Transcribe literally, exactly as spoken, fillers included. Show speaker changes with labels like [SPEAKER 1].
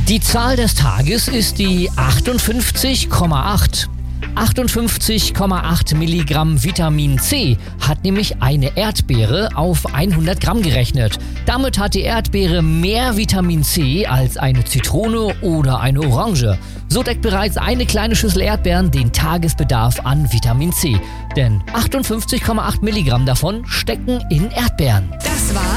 [SPEAKER 1] Die Zahl des Tages ist die achtundfünfzig Komma acht. achtundfünfzig Komma acht Milligramm Vitamin C hat nämlich eine Erdbeere auf hundert Gramm gerechnet. Damit hat die Erdbeere mehr Vitamin C als eine Zitrone oder eine Orange. So deckt bereits eine kleine Schüssel Erdbeeren den Tagesbedarf an Vitamin C. Denn achtundfünfzig Komma acht Milligramm davon stecken in Erdbeeren.
[SPEAKER 2] Das war